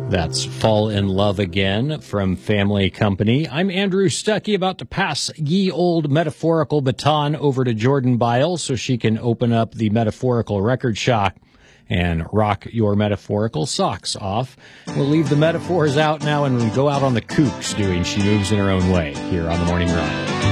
That's Fall in Love Again from Family Company. I'm Andrew Stuckey, about to pass ye old metaphorical baton over to Jordan Biles so she can open up the metaphorical record shop and rock your metaphorical socks off. We'll leave the metaphors out now and go out on the kooks doing She Moves in Her Own Way here on The Morning Run.